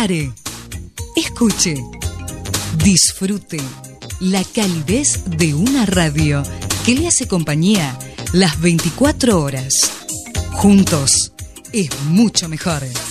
Pare, escuche, disfrute la calidez de una radio que le hace compañía las 24 horas. Juntos es mucho mejor.